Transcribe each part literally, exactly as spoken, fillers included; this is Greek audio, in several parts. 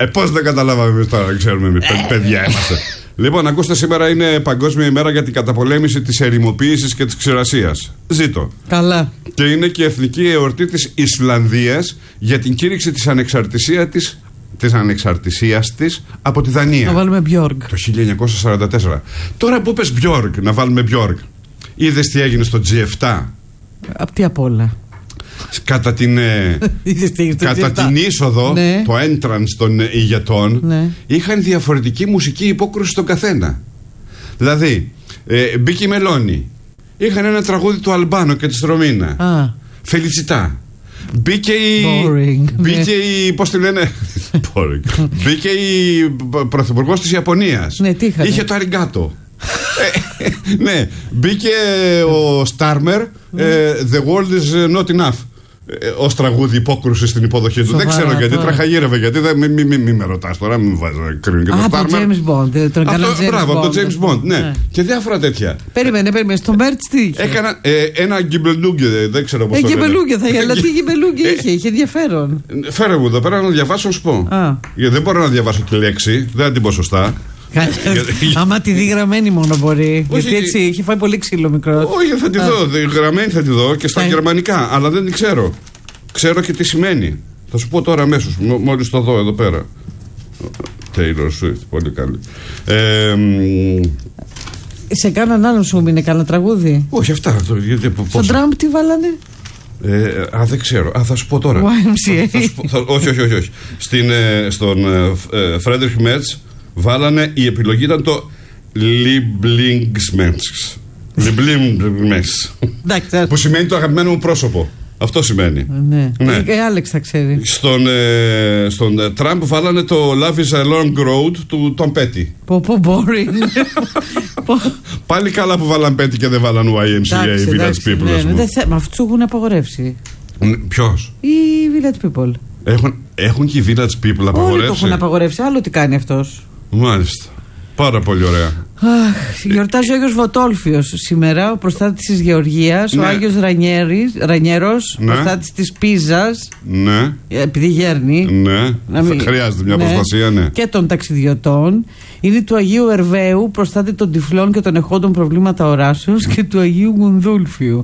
Ε, πώς δεν καταλάβαμε εμείς τώρα, ξέρουμε εμείς, παιδιά είμαστε. Λοιπόν, ακούστε, σήμερα είναι Παγκόσμια ημέρα για την καταπολέμηση της ερημοποίησης και της ξηρασίας. Ζήτω. Καλά. Και είναι και εθνική εορτή της Ισλανδίας για την κήρυξη της ανεξαρτησίας της, της ανεξαρτησίας της από τη Δανία. Να βάλουμε Μπιόργκ. Το χίλια εννιακόσια σαράντα τέσσερα. Τώρα που πες Μπιόργκ, να βάλουμε Μπιόργκ. Είδες τι έγινε στο τζι επτά? Απ' τι απ' όλα. Κατά την, κατά την είσοδο, ναι. Το entrance των ηγετών, ναι. Είχαν διαφορετική μουσική υπόκρουση στον καθένα. Δηλαδή, ε, μπήκε η Μελώνη. Είχαν ένα τραγούδι του Αλμπάνο και της Ρωμίνα. Ah. Φελιτσιτά. Μπήκε η. Boring, μπήκε ναι. η. Πώς τη λένε. Μπήκε η πρωθυπουργός της Ιαπωνίας. Ναι, τι είχατε? Είχε το αριγκάτο. Ναι, μπήκε ο Στάρμερ. The world is not enough. Ως τραγούδι υπόκρουση στην υποδοχή του. Δεν ξέρω γιατί, τραχαγύρευε. Γιατί δεν. Μην μη, μη, μη με ρωτάς τώρα, μην βάζει κρίνει και το Στάρμερ. Από τον James Bond. Τον αυτό, James μπράβο, από τον James Bond, ναι. ναι. Και διάφορα τέτοια. Περίμενε, περίμενε. Στο Μέρτς τι είχε? Έκανα ε, ένα γκιμπελούγκε, δεν ξέρω πώς ε, το λένε. Γκιμπελούγκε θα είχε, αλλά τι γκιμπελούγκε είχε, είχε ενδιαφέρον. Φέρε μου εδώ πέρα να διαβάσω, να σου πω. Γιατί δεν μπορώ να διαβάσω τη λέξη, δεν θα την πω σωστά. Άμα τη δει γραμμένη μόνο μπορεί. Όχι, γιατί έτσι είχε φάει πολύ ξύλο μικρό. Όχι, θα τη δω. Γραμμένη θα τη δω και στα γερμανικά, αλλά δεν την ξέρω. Ξέρω και τι σημαίνει. Θα σου πω τώρα αμέσως, μόλις το δω εδώ πέρα. Taylor Swift, πολύ καλή. Ε, σε κάναν άλλο σου είναι κανένα τραγούδι? Όχι, αυτά. Στον Τραμπ τι βάλανε? Ε, α, δεν ξέρω. Α, θα σου πω τώρα. γουάι εμ σι έι. Θα, θα σου πω, θα, όχι, όχι, όχι. όχι. Στην, ε, στον Φρέντερικ ε, Μέρτς βάλανε, η επιλογή ήταν το Lieblingsmensch. Lieblingsmensch. Που σημαίνει το αγαπημένο μου πρόσωπο. Αυτό σημαίνει. Ναι. ναι. Και Άλεξ θα ξέρει. Στον, ε, στον ε, Τραμπ βάλανε το Love is a long road του Tom Petty. Πω πω boring. Πάλι καλά που βάλαν Petty και δεν βάλαν γουάι εμ σι έι, Village People. Ναι, ναι, θε... Μα αυτούς έχουν απαγορεύσει. Ποιος? Οι Village People. Έχουν, έχουν και οι Village People απαγορεύσει. Όλοι το έχουν απαγορεύσει. Άλλο τι κάνει αυτός. Μάλιστα. Πάρα πολύ ωραία. Αχ, γιορτάζει ο Άγιος Βοτόλφιος σήμερα, ο προστάτης της Γεωργίας, ναι. Ο Άγιος Ρανιέρος, ναι. Προστάτης της Πίζας, ναι. Επειδή γέρνει, ναι. Μην... Χρειάζεται μια ναι. προστασία, ναι. Και των ταξιδιωτών. Είναι του Αγίου Ερβαίου, προστάτη των τυφλών και των εχόντων προβλήματα οράσεως, και του Αγίου Γουνδούλφιου.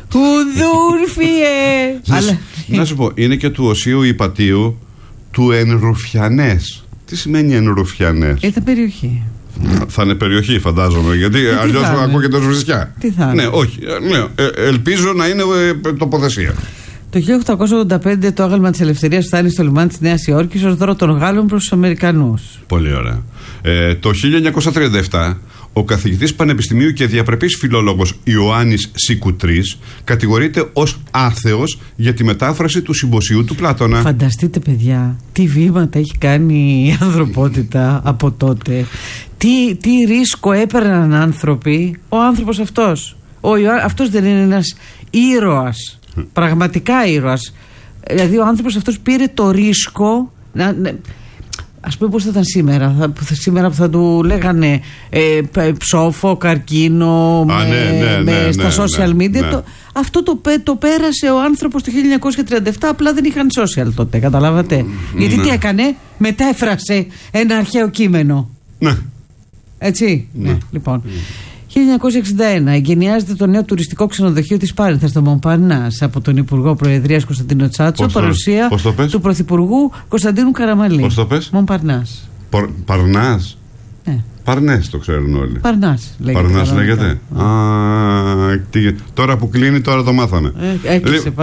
Γουνδούλφιε! Να, Αλλά... να σου πω, είναι και του Οσίου Υπατίου του Ενρουφιανές. Τι σημαίνει Ενρουφιανές? Ήταν περιοχή. Θα είναι περιοχή, φαντάζομαι, γιατί αλλιώς ακούγεται ως βρισιά. Τι θα ναι, όχι. Ναι, ε, ελπίζω να είναι ε, τοποθεσία. Το χίλια οκτακόσια ογδόντα πέντε το άγαλμα της ελευθερίας φτάνει στο λιμάνι της Νέας Υόρκης ως δώρο των Γάλλων προς τους Αμερικανούς. Πολύ ωραία. Ε, το χίλια εννιακόσια τριάντα επτά ο καθηγητής πανεπιστημίου και διαπρεπής φιλόλογος Ιωάννης Σικουτρής κατηγορείται ως άθεος για τη μετάφραση του Συμποσίου του Πλάτωνα. Φανταστείτε, παιδιά, τι βήματα έχει κάνει η ανθρωπότητα από τότε. Τι, τι ρίσκο έπαιρναν άνθρωποι. Ο άνθρωπος αυτός ο Ιωά... αυτός δεν είναι ένας ήρωας? Πραγματικά ήρωας. Δηλαδή ο άνθρωπος αυτός πήρε το ρίσκο να... Ας πούμε πώς θα ήταν σήμερα θα, Σήμερα που θα του λέγανε ε, ψόφο, καρκίνο, Α, με, ναι, ναι, με, ναι, στα ναι, social media, ναι. το, αυτό το, το πέρασε ο άνθρωπος το χίλια εννιακόσια τριάντα επτά. Απλά δεν είχαν social τότε, καταλάβατε. mm, Γιατί ναι. τι έκανε? Μετέφρασε ένα αρχαίο κείμενο. Ναι. Έτσι ναι. ναι, λοιπόν. mm. χίλια εννιακόσια εξήντα ένα εγκαινιάζεται το νέο τουριστικό ξενοδοχείο της Πάρνηθας στο Μομπαρνάς από τον Υπουργό Προεδρίας Κωνσταντίνο Τσάτσο, παρουσία του Πρωθυπουργού Κωνσταντίνου Καραμαλή. Πώς το πες? Μομπαρνάς. Παρνάς. Ναι. Παρνές το ξέρουν όλοι. Παρνάς λέγεται. Παρνάς λέγεται. Α, τι, τώρα που κλείνει, τώρα το μάθαμε. Ε, έκλεισε.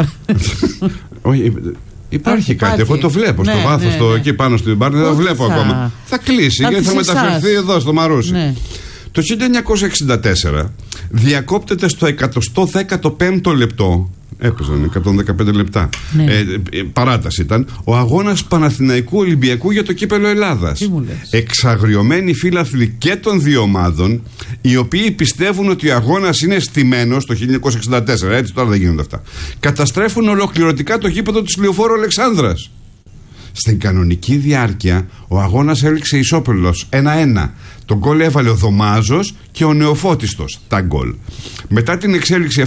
Όχι. Υπάρχει κάτι, υπάρχει. Εγώ το βλέπω ναι, στο βάθος, ναι, ναι. εκεί πάνω στην Πάρνηθα, το βλέπω θα... ακόμα. Θα κλείσει θα και θα μεταφερθεί εδώ στο Μαρούσι. Ναι. Το χίλια εννιακόσια εξήντα τέσσερα διακόπτεται στο εκατόν δέκατο πέμπτο λεπτό, έπαιζαν εκατόν δεκαπέντε λεπτά, ναι. ε, ε, παράταση ήταν, ο αγώνας Παναθηναϊκού Ολυμπιακού για το κύπελλο Ελλάδας. Εξαγριωμένοι φίλαθλοι και των δύο ομάδων, οι οποίοι πιστεύουν ότι ο αγώνας είναι στημένος το χίλια εννιακόσια εξήντα τέσσερα, έτσι τώρα δεν γίνονται αυτά, καταστρέφουν ολοκληρωτικά το γήπεδο της Λεωφόρου Αλεξάνδρας. Στην κανονική διάρκεια ο αγώνας έληξε ισόπελος ένα ένα. Τον γκολ έβαλε ο Δωμάζος και ο Νεοφώτιστος τα γκολ. Μετά την εξέλιξη αυτή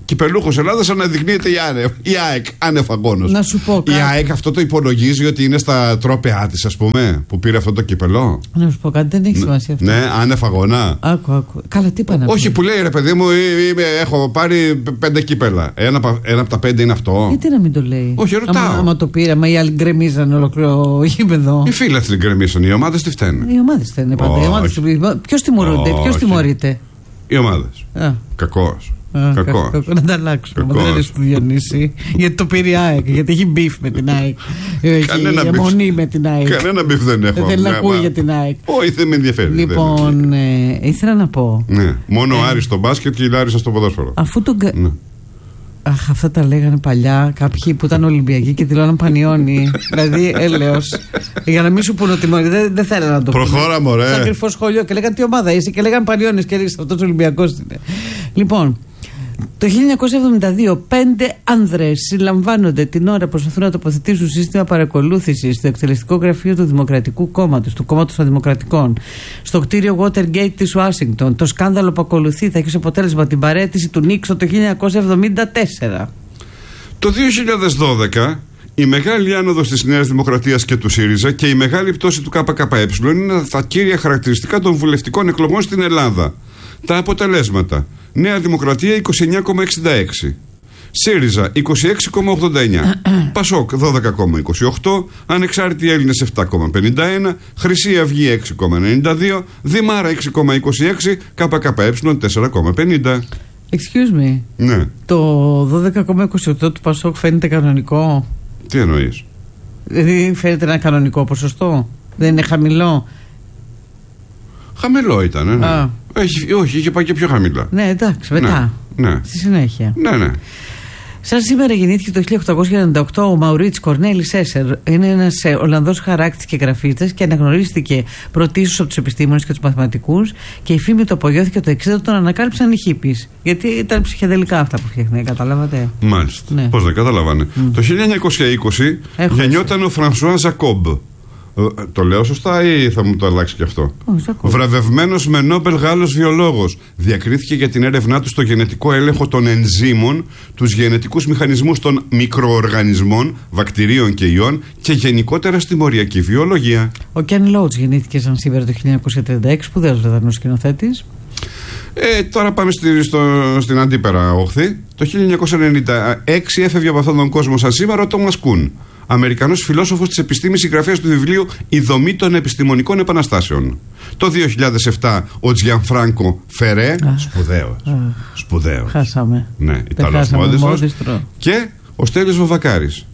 κυπελούχος Ελλάδας αναδεικνύεται η, ΑΕ, η ΑΕΚ άνευ αγώνος. Να σου πω κάτι. Η ΑΕΚ αυτό το υπολογίζει ότι είναι στα τρόπαιά της, ας πούμε, που πήρε αυτό το κυπελό. Να σου πω κάτι, δεν έχει σημασία αυτό. Ναι, άνευ αγώνα. Άκου, άκου. Καλά, τι είπα να Όχι, που λέει ρε παιδί μου, είμαι, έχω πάρει πέντε κύπελα. Ένα, ένα από τα πέντε είναι αυτό. Γιατί να μην το λέει. Όχι, ρωτάω. Άμα, άμα το πήρε, άμα οι άλλοι γκρεμίζαν ολόκληρο γήπεδο. Οι φίλαθλοι γκρεμίσαν, οι ομάδες τι φταίνουν. Οι ομάδες φταίνουν πάντα. Ποιος τιμωρούνται, ποιος τιμωρείται. Οι ομάδες. Κακός. Κακός. Να τα αλλάξουμε. Δεν αρέσει του Διονύση. Γιατί το πήρε η ΑΕΚ. Γιατί έχει μπιφ με την ΑΕΚ. Έχει αιμονή με την ΑΕΚ. Κανένα μπιφ δεν έχω. Δεν θέλει να ακούει για την ΑΕΚ. Όχι, δεν με ενδιαφέρει. Λοιπόν, ήθελα να πω. Μόνο ο Άρης στο μπάσκετ και η Λάρισα στο ποδόσφαιρο. Αφού τον. Αχ, αυτά τα λέγανε παλιά κάποιοι που ήταν Ολυμπιακοί και δηλώναν Πανιόνι. Δηλαδή, έλεος. Για να μην σου πούνε ότι δεν δε θέλω να το πω. Προχώρα, μωρέ. Σαν κρυφό σχολείο και λέγανε τι ομάδα είσαι και λέγανε Πανιόνι και ρίξε αυτό ο Ολυμπιακός είναι. Λοιπόν, το χίλια εννιακόσια εβδομήντα δύο, πέντε άνδρες συλλαμβάνονται την ώρα που προσπαθούν να τοποθετήσουν σύστημα παρακολούθησης στο εκτελεστικό γραφείο του Δημοκρατικού Κόμματος, του Κόμματος των Δημοκρατικών, στο κτίριο Watergate της Ουάσιγκτον. Το σκάνδαλο που ακολουθεί θα έχει ως αποτέλεσμα την παραίτηση του Νίξον το χίλια εννιακόσια εβδομήντα τέσσερα. Το δύο χιλιάδες δώδεκα, η μεγάλη άνοδος της Νέας Δημοκρατίας και του ΣΥΡΙΖΑ και η μεγάλη πτώση του ΚΚΕ είναι τα κύρια χαρακτηριστικά των βουλευτικών εκλογών στην Ελλάδα. Τα αποτελέσματα: Νέα Δημοκρατία είκοσι εννέα κόμμα εξήντα έξι, ΣΥΡΙΖΑ είκοσι έξι κόμμα ογδόντα εννέα, ΠΑΣΟΚ δώδεκα κόμμα είκοσι οκτώ, Ανεξάρτητοι Έλληνες επτά κόμμα πενήντα ένα, Χρυσή Αυγή έξι κόμμα ενενήντα δύο, Δημάρα έξι κόμμα είκοσι έξι, ΚΚΕ τέσσερα κόμμα πενήντα. Excuse me. Ναι. Το δώδεκα κόμμα είκοσι οκτώ του ΠΑΣΟΚ φαίνεται κανονικό. Τι εννοείς? Δηλαδή φαίνεται ένα κανονικό ποσοστό? Δεν είναι χαμηλό? Χαμηλό ήταν, ναι. Α. Έχει, όχι, είχε πάει και πιο χαμηλά. Ναι, εντάξει, μετά. Ναι, ναι. Στη συνέχεια. Ναι, ναι. Σαν σήμερα γεννήθηκε το χίλια οκτακόσια ενενήντα οκτώ ο Μαουρίτς Κορνέλης Έσερ. Είναι ένας Ολλανδός χαράκτης και γραφίστας και αναγνωρίστηκε πρωτίστως από τους επιστήμονες και τους μαθηματικούς. Και η φήμη του απογειώθηκε το εξήντα, τον ανακάλυψαν οι χίπης. Γιατί ήταν ψυχεδελικά αυτά που φτιάχνε, καταλάβατε. Μάλιστα. Ναι. Πώς δεν καταλάβανε. Mm. Το χίλια εννιακόσια είκοσι Έχω γεννιόταν εσύ. ο Φρανσουά Ζακόμπ. Το λέω σωστά ή θα μου το αλλάξει και αυτό? Oh, Βραβευμένος με Νόμπελ Γάλλος βιολόγος. Διακρίθηκε για την έρευνά του στο γενετικό έλεγχο των ενζύμων, τους γενετικούς μηχανισμούς των μικροοργανισμών, βακτηρίων και ιών και γενικότερα στη μοριακή βιολογία. Ο Κεν Λόουτς γεννήθηκε σαν σήμερα το χίλια εννιακόσια τριάντα έξι, σπουδαίος Βρετανός σκηνοθέτης. Ε, τώρα πάμε στη, στο, στην αντίπερα όχθη. Το χίλια εννιακόσια ενενήντα έξι έφευγε από αυτόν τον κόσμο σαν σήμερα ο Τόμας Κουν, Αμερικανός φιλόσοφος της επιστήμης, συγγραφέας του βιβλίου «Η δομή των επιστημονικών επαναστάσεων». Το δύο χιλιάδες επτά ο Τζιανφράνκο Φερέ, σπουδαίος, σπουδαίος. Χάσαμε. Ναι, Ιταλός μόδιστρος. Και ο Στέλιος Βαβακάρης.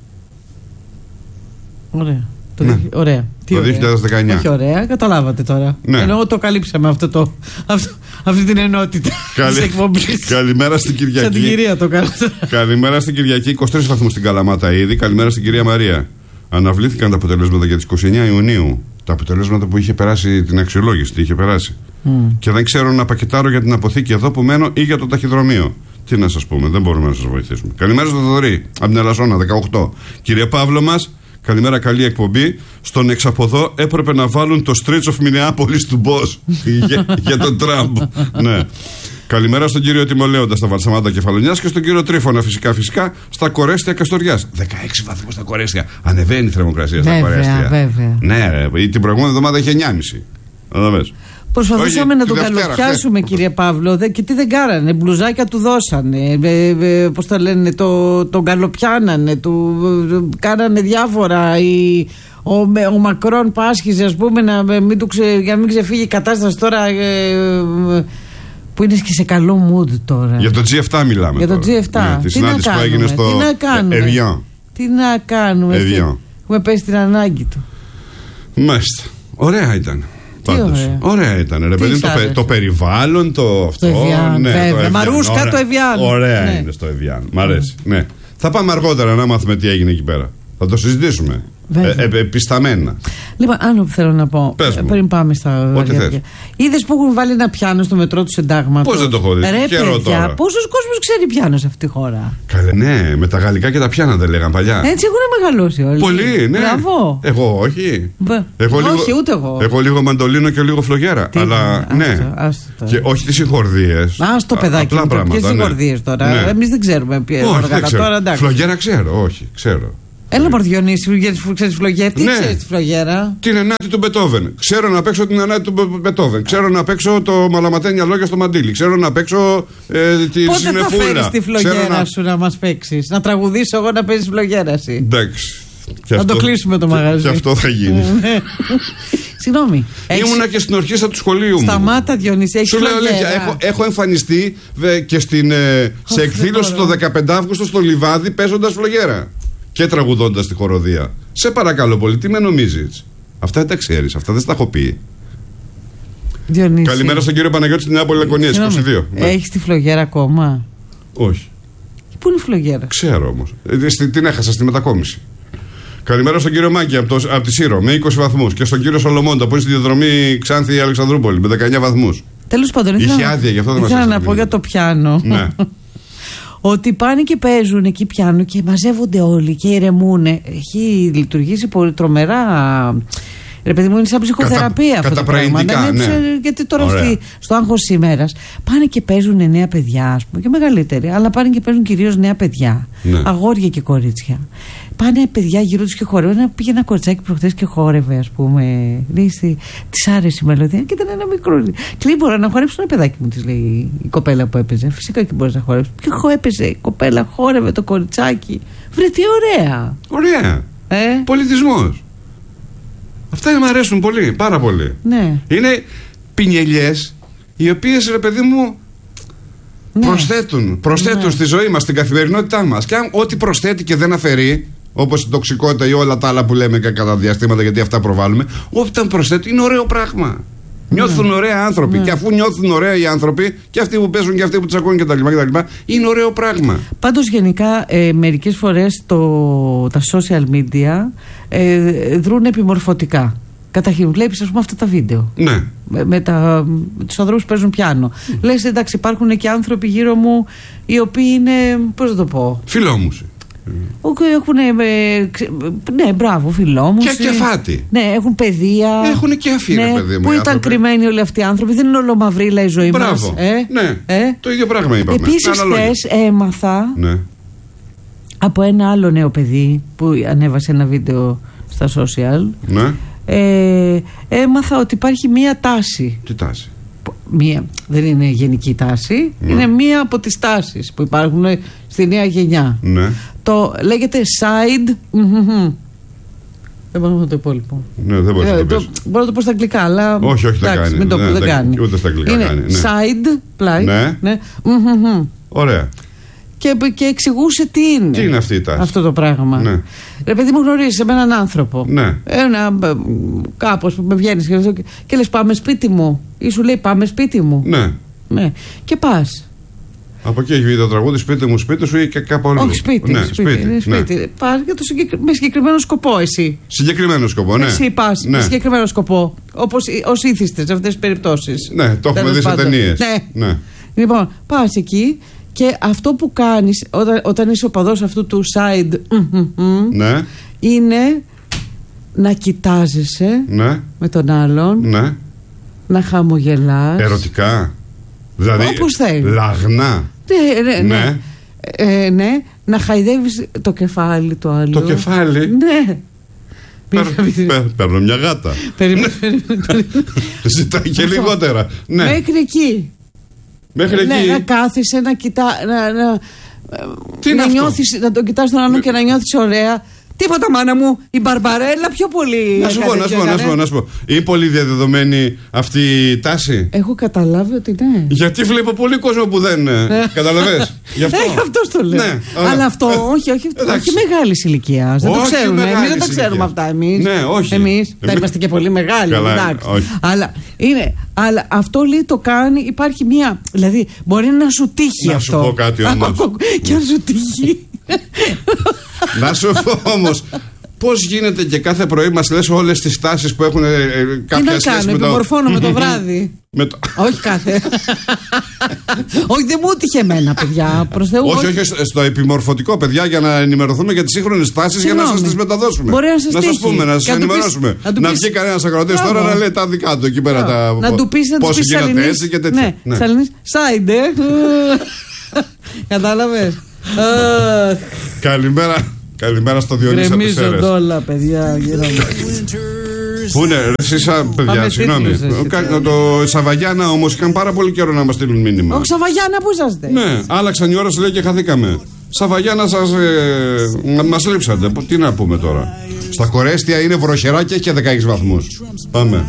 Ωραία. Το, ναι. δι... ωραία. Τι το δύο χιλιάδες δεκαεννιά. Όχι ωραία, καταλάβατε τώρα. Ναι. Ενώ το καλύψαμε αυτό το, αυτό, αυτή την ενότητα Καλη... της εκπομπής. Καλημέρα στην Κυριακή. Σαν την κυρία το κάνω. Καλημέρα στην Κυριακή. είκοσι τρεις βαθμούς στην Καλαμάτα ήδη. Καλημέρα στην κυρία Μαρία. Αναβλήθηκαν τα αποτελέσματα για τις είκοσι εννέα Ιουνίου. Τα αποτελέσματα που είχε περάσει την αξιολόγηση. Τι είχε περάσει. Mm. Και δεν ξέρω να πακετάρω για την αποθήκη εδώ που μένω ή για το ταχυδρομείο. Τι να σας πούμε, δεν μπορούμε να σας βοηθήσουμε. Καλημέρα στο Θοδωρή, από την Ελασσόνα, δεκαοκτώ. Κύριε Παύλο μας, καλημέρα, καλή εκπομπή. Στον εξαποδό έπρεπε να βάλουν το Streets of Minneapolis του Boss για, για τον Τραμπ. Ναι. Καλημέρα στον κύριο Τιμολέοντα στα Βαλσαμάτα Κεφαλονιάς και στον κύριο Τρίφωνα, φυσικά, φυσικά, στα Κορέστια Καστοριάς. δεκαέξι βαθμούς στα Κορέστια. Ανεβαίνει η θερμοκρασία στα Κορέστια. Βέβαια. Ναι, ρε, την προηγούμενη εβδομάδα είχε εννιά κόμμα πέντε. Προσπαθούσαμε να τον καλοπιάσουμε, κύριε Παύλο, δε, και τι δεν κάνανε. Μπλουζάκια του δώσανε. Ε, ε, πώς τα λένε, το, τον καλοπιάνανε, του ε, κάνανε διάφορα. Η, ο, ο Μακρόν πάσχιζε, ας πούμε, να, μην του ξε, για να μην ξεφύγει η κατάσταση τώρα. Ε, ε, που είναι και σε καλό mood τώρα. Για το τζι επτά μιλάμε. Για το τώρα. τζι επτά. Ναι, τη συνάντηση που έγινε στο τι να κάνουμε. Εβιάν. Τι να κάνουμε. Έχουμε πέσει την ανάγκη του. Μάλιστα. Ωραία ήταν. Ωραία. Ωραία ήταν, ρε παιδί, το, το περιβάλλον, το αυτό. Το Εβιάν, ναι, βέβαια. Το Μαρούσκα, ωραία. Το Εβιάν. Ωραία ναι. είναι στο Εβιάν. Μ' αρέσει. Mm. Ναι. Θα πάμε αργότερα να μάθουμε τι έγινε εκεί πέρα. Θα το συζητήσουμε. Ε, ε, επισταμένα. Λοιπόν, άλλο που θέλω να πω. Πριν πάμε στα. Ό,τι θες. Είδες που έχουν βάλει ένα πιάνο στο μετρό του Συντάγματος. Πώς δεν το έχω δει. Ρε παιδιά, πόσος κόσμος ξέρει πιάνο σε αυτή τη χώρα. Καλέ, ναι, με τα γαλλικά και τα πιάνα δεν λέγαν παλιά. Έτσι έχουν μεγαλώσει όλοι. Πολύ, ναι. Μπράβο. Εγώ όχι. Μπα. Εγώ όχι, λίγο, ούτε εγώ. Εγώ λίγο μαντολίνο και λίγο φλογέρα. Τι, αλλά άστο, ναι. Άστο. Και όχι τις συγχορδίες. Α, το παιδάκι. Ποιες συγχορδίες τώρα. Ναι. Εμείς δεν ξέρουμε ποια είναι. Φλογέρα ξέρω, όχι, ξέρω. Έλα Παρδιονύση, γιατί ξέρεις φλογέρα. Τι ναι. ξέρεις τη φλογέρα? Την ενάτη του Μπετόβεν. Ξέρω να παίξω την ενάτη του Μπετόβεν. Ξέρω να παίξω το Μαλαματένια λόγια στο μαντίλι. Ξέρω να παίξω ε, τη Πότε συνεφούλα. Πότε θα φέρεις τη φλογέρα να... σου να μας παίξεις? Να τραγουδήσω εγώ να παίζεις φλογέρα εσύ? Εντάξει. Να αυτό, το κλείσουμε το μαγαζί. Και αυτό θα γίνει. Συγγνώμη. Ήμουνα και στην ορχήστρα του σχολείου μου. Σταμάτα Διονύση, έχεις σου λέω αλήθεια, έχω, έχω εμφανιστεί βε, και στην, ε, σε εκδήλωση το δεκαπέντε Αυγούστου στο Λιβάδι παίζοντας φλογέρα. Και τραγουδώντας τη χοροδία. Σε παρακαλώ πολύ, τι με νομίζεις? Αυτά δεν τα ξέρεις, αυτά δεν στα έχω πει. Διονύση. Καλημέρα στον κύριο Παναγιώτη στην Νέα Λακωνίας, είκοσι δύο. Ναι. Έχεις τη φλογέρα ακόμα? Όχι. Πού είναι η φλογέρα? Ξέρω όμως. Ε, την έχασα στη μετακόμιση. Καλημέρα στον κύριο Μάκη από, το, από τη Σύρο με είκοσι βαθμούς. Και στον κύριο Σολομόντα που είναι στη διαδρομή Ξάνθη Αλεξανδρούπολη με δεκαεννιά βαθμούς. Τέλος πάντων, είχε ήθελα, άδεια, γι' αυτό δεν μας ήθελα να πω για το πιάνο. Ναι. Ότι πάνε και παίζουν εκεί πιάνο και μαζεύονται όλοι και ηρεμούν. Έχει λειτουργήσει πολύ τρομερά. Ρε παιδί μου, είναι σαν ψυχοθεραπεία Κατα, αυτό το πράγμα. Ναι. Ναι. Γιατί τώρα στη, στο άγχος ημέρας πάνε και παίζουν νέα παιδιά, ας πούμε, και μεγαλύτεροι, αλλά πάνε και παίζουν κυρίως νέα παιδιά. Ναι. Αγόρια και κορίτσια. Πάνε παιδιά γύρω τους και χορεύουν. Πήγε ένα κοριτσάκι προχθές και χόρευε, ας πούμε. Λέει, της άρεσε η μελωδία και ήταν ένα μικρό. Κλείνει, μπορώ να χορέψω ένα παιδάκι μου, της λέει η κοπέλα που έπαιζε. Φυσικά και μπορεί να χορέψει. Ποιο έπαιζε η κοπέλα, χόρευε το κοριτσάκι. Βρε τι ωραία. Ωραία. Ε? Πολιτισμός. Αυτά μου αρέσουν πολύ, πάρα πολύ. Ναι. Είναι πινιελιές οι οποίες, ρε παιδί μου, ναι. προσθέτουν, προσθέτουν ναι. στη ζωή μας, στην καθημερινότητά μας. Και αν ό,τι προσθέτει και δεν αφαιρεί, όπως η τοξικότητα ή όλα τα άλλα που λέμε και κατά διαστήματα, γιατί αυτά προβάλλουμε, όταν προσθέτει είναι ωραίο πράγμα. Νιώθουν ναι. ωραία άνθρωποι. Ναι. Και αφού νιώθουν ωραία οι άνθρωποι, και αυτοί που παίζουν και αυτοί που τους ακούνε κτλ. Είναι ωραίο πράγμα. Πάντως, γενικά, ε, μερικές φορές το, τα social media ε, δρούν επιμορφωτικά. Καταρχήν, βλέπεις, ας πούμε, αυτά τα βίντεο. Ναι. Με, με, τα, με τους ανθρώπους που παίζουν πιάνο. Mm. Λες, εντάξει, υπάρχουν και άνθρωποι γύρω μου οι οποίοι είναι. Πώς να το πω. Φιλόμουσοι. Έχουν, ναι, μπράβο, φιλόμουσοι. Και κεφάτι. Ναι, έχουν παιδεία. Έχουν και αφή, ναι, παιδί μου. Πού ήταν άνθρωποι. Κρυμμένοι όλοι αυτοί οι άνθρωποι, δεν είναι ολομαυρίλα η ζωή μας. Μπράβο. Ε? Ναι, ε? το ίδιο πράγμα είπαμε. Επίσης, χθες έμαθα ναι. από ένα άλλο νέο παιδί που ανέβασε ένα βίντεο στα social. Ναι. Ε, έμαθα ότι υπάρχει μία τάση. Τι τάση? Μία, δεν είναι γενική τάση, ναι. είναι μία από τις τάσεις που υπάρχουν στη νέα γενιά. Ναι. Το λέγεται side. Δεν μπορώ να το υπόλοιπο. Ναι, δεν μπορεί να το πεις. Μπορώ να το πω στα αγγλικά, αλλά. Όχι, όχι, δεν κάνει. Μην το ναι, πω, δεν κάνει. Ούτε στα αγγλικά είναι κάνει. Ναι. Side, πλάι. Ναι. ναι. Ωραία. Και, και εξηγούσε τι είναι. Τι είναι αυτή η τάση. Αυτό το πράγμα. Ναι. Ρε παιδί μου, γνωρίζεις με έναν άνθρωπο. Ναι. Ένα, κάπως που με βγαίνεις και, και λες πάμε σπίτι μου. Ή σου λέει πάμε σπίτι μου. Ναι. ναι. Και πας. Από εκεί έχει βγει το τραγούδι σπίτι μου, σπίτι σου ή και κάπου αλλού. Όχι σπίτι. Ναι, σπίτι, σπίτι, σπίτι. Ναι. Πας για το συγκεκρι... με συγκεκριμένο σκοπό εσύ. Συγκεκριμένο σκοπό, ναι. Εσύ πας ναι. με συγκεκριμένο σκοπό. Όπως ως ήθιστε σε αυτές τις περιπτώσεις. Ναι, το έχουμε δει σε ταινίες. Ναι. ναι. Λοιπόν, πας εκεί. Και αυτό που κάνεις όταν, όταν είσαι οπαδός αυτού του side ναι. είναι να κοιτάζεσαι ναι. με τον άλλον, ναι. να χαμογελάς. Ερωτικά. Δηλαδή όπως θέλει. Λαγνά. Ναι, ναι, ναι. ναι. Ε, ναι. Να χαϊδεύεις το κεφάλι του άλλου. Το κεφάλι. Ναι. Παίρνω μια γάτα. Ζητάει και λιγότερα. Μέχρι εκεί. Μέχρι ναι, εκεί. να κάθεσαι, να κοιτά. Να, να, Τι να, είναι νιώθεις, να τον κοιτάς τον άλλον ναι. και να νιώθεις ωραία. Τίποτα, μάνα μου, η Μπαρμπαρέλα πιο πολύ. Να σου πω, να σου πω, να σου πω, να σου πω. Είναι πολύ διαδεδομένη αυτή η τάση. Έχω καταλάβει ότι ναι. Γιατί βλέπω πολύ κόσμο που δεν. Καταλαβες. Γι' αυτό. Ε, αυτό το λέω. Ναι, αλλά αυτό, όχι, όχι, όχι μεγάλη ηλικία. Δεν το ξέρουμε. Εμείς δεν τα ξέρουμε αυτά εμείς. Ναι, όχι. Εμείς θα είμαστε και πολύ μεγάλοι. Αλλά είναι. Αλλά αυτό λέει το κάνει, υπάρχει μία. Δηλαδή, μπορεί να σου τύχει αυτό. Να σου πω κάτι όμως. Και αν σου τύχει. Να σου πω όμως, Πώς γίνεται και κάθε πρωί μας λες όλες τις τάσεις που έχουν ε, κάποια σχέση κάνω, με το... Τι να κάνω, επιμορφώνω με το βράδυ. Με το... Όχι κάθε. Όχι, δεν μου έτυχε εμένα, παιδιά. Προς Θεού, όχι, όχι, όχι, στο επιμορφωτικό, παιδιά, για να ενημερωθούμε για τις σύγχρονες τάσεις, για να σας τις μεταδώσουμε. Μπορεί να σας να σας πούμε, να σας ενημερώσουμε. Πεις, να, να βγει κανένας ακροατής τώρα να λέει τα δικά του εκεί πέρα. Τα... Να του πεις, να τους πεις γίνεται έτσι και τέτοια. Ναι, Σαληνής. Σάιντε. Κατάλαβες. Καλημέρα. Καλημέρα στο Διονύση από τις Σέρρες. Γκρεμίζονται όλα, παιδιά. Πού είναι, εσείς παιδιά, συγγνώμη. Το Σαβαγιάννα όμως είχαν πάρα πολύ καιρό να μας στείλουν μήνυμα. Όχι, Σαβαγιάννα, πού είσαστε? Ναι, άλλαξαν η ώρα, σου λέει και χαθήκαμε. Σαβαγιάννα, σας ε, μας λείψατε. Τι να πούμε τώρα. Στα Κορέστια είναι βροχερά και έχει και δεκαέξι βαθμούς. Πάμε.